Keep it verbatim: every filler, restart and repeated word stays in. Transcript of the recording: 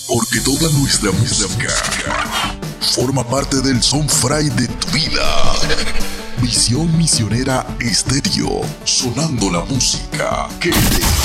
Porque toda nuestra música forma parte del Soundfry de tu vida. Visión Misionera Estéreo, sonando la música que te